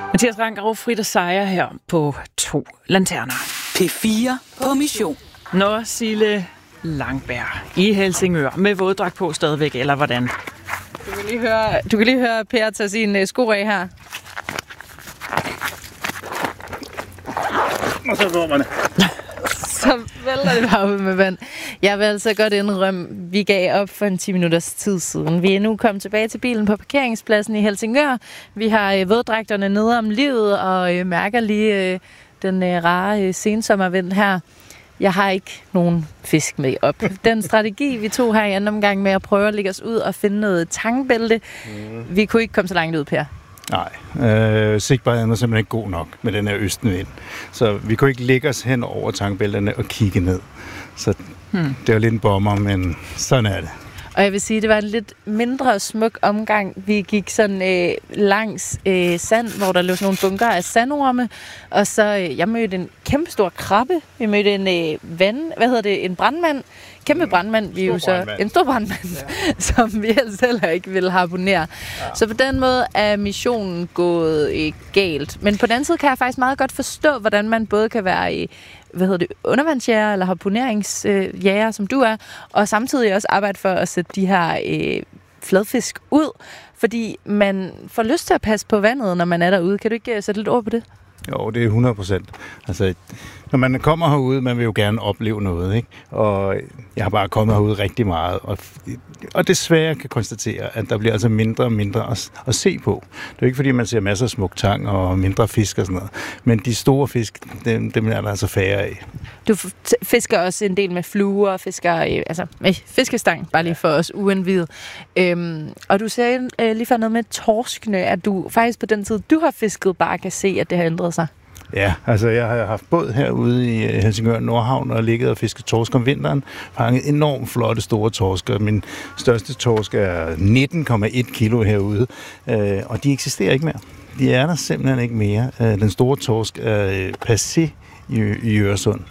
Mathias Rank og Frida Seier her på 2 lanterner. P4 på mission. Nå, Sille Langberg i Helsingør med våddragt på stadigvæk, eller hvordan? Du kan lige høre Per tage sine sko af her. Og så går man. Så vælter det bare ud med vand. Jeg vil altså godt indrømme, vi gav op for en 10 minutters tid siden. Vi er nu kommet tilbage til bilen på parkeringspladsen i Helsingør. Vi har våddragterne nede om livet og mærker lige den rare sensommervind her. Jeg har ikke nogen fisk med op. Den strategi, vi tog her i anden omgang med at prøve at lægge os ud og finde noget tangbælte, vi kunne ikke komme så langt ud, Per. Nej, sigtbarheden er simpelthen ikke god nok med den her østenvind. Så vi kunne ikke lægge os hen over tangbælterne og kigge ned. Så det var lidt en bomber, men sådan er det. Og jeg vil sige, det var en lidt mindre smuk omgang. Vi gik sådan langs sand, hvor der lå sådan nogle bunker af sandorme. Og så jeg mødte en kæmpestor krabbe. Vi mødte en brandmand. Kæmpe brandmand. En stor brandmand, som vi helst heller ikke ville harponere. Ja. Så på den måde er missionen gået galt. Men på den anden side kan jeg faktisk meget godt forstå, hvordan man både kan være undervandsjæger eller harponeringsjæger, som du er, og samtidig også arbejde for at sætte de her fladfisk ud, fordi man får lyst til at passe på vandet, når man er derude. Kan du ikke sætte lidt ord på det? Jo, det er 100%. Altså, når man kommer herude, man vil jo gerne opleve noget, ikke? Og jeg har bare kommet herude rigtig meget, og desværre kan konstatere, at der bliver altså mindre og mindre at se på. Det er jo ikke, fordi man ser masser af smuk tang og mindre fisk og sådan noget, men de store fisk, dem er der altså færre af. Du fisker også en del med fluer, fisker med fiskestang, bare lige for os uindvidet. Og du sagde lige for noget med torskene, at du faktisk på den tid, du har fisket, bare kan se, at det har ændret sig. Ja, altså jeg har haft båd herude i Helsingør Nordhavn og ligget og fisket torsk om vinteren. Fanget enormt flotte store torsker. Min største torsk er 19,1 kilo herude, og de eksisterer ikke mere. De er der simpelthen ikke mere. Den store torsk er passé i Øresund.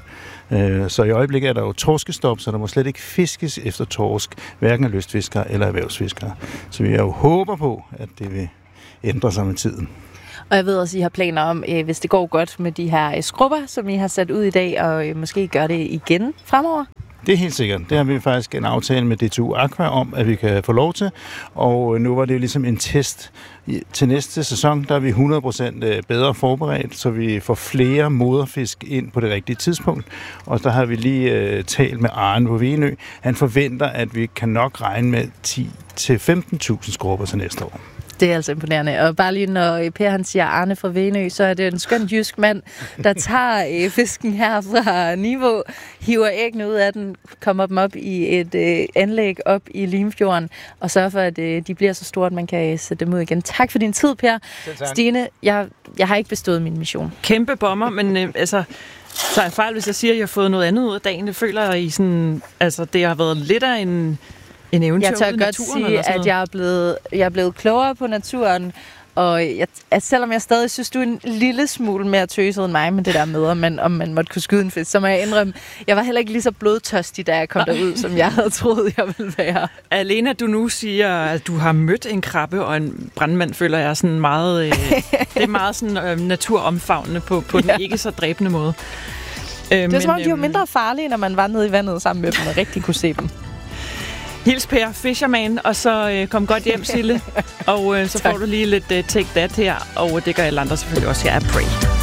Så i øjeblikket er der jo torskestop, så der må slet ikke fiskes efter torsk, hverken af lystfiskere eller erhvervsfiskere. Så vi jo håber på, at det vil ændre sig med tiden. Og jeg ved også, at I har planer om, hvis det går godt med de her skrubber, som I har sat ud i dag, og måske gør det igen fremover? Det er helt sikkert. Det har vi faktisk en aftale med DTU Aqua om, at vi kan få lov til. Og nu var det jo ligesom en test. Til næste sæson, der er vi 100% bedre forberedt, så vi får flere moderfisk ind på det rigtige tidspunkt. Og der har vi lige talt med Arne på Venø. Han forventer, at vi kan nok regne med 10-15.000 skrubber til næste år. Det er altså imponerende. Og bare lige når Per han siger Arne fra Venø, så er det en skøn jysk mand, der tager fisken her fra Niveau, hiver æggene ud af den, kommer dem op i et anlæg op i Limfjorden, og sørger for, at de bliver så store, at man kan sætte dem ud igen. Tak for din tid, Per. Stine, jeg har ikke bestået min mission. Kæmpe bomber, men så er jeg fejl, hvis jeg siger, at jeg har fået noget andet ud af dagen. Det føler jeg det har været lidt af en eventyr. Jeg tør godt sige, at jeg er blevet klogere på naturen, og selvom jeg stadig synes, du er en lille smule mere tøset end mig med det der med, om man måtte kunne skyde en fisk, så må jeg indrømme, jeg var heller ikke lige så blodtørstig, da jeg kom derud, som jeg havde troet, jeg ville være. Alene at du nu siger, at du har mødt en krabbe og en brandmand, føler jeg sådan meget, det er meget sådan naturomfavnende på den ikke så dræbende måde. Det er som om, de var mindre farlige, når man var nede i vandet sammen med dem og rigtig kunne se dem. Hils Per, Fisherman, og så kom godt hjem, Sille. Og så får du lige lidt Take That her, og det gør alle andre selvfølgelig også her af Pray.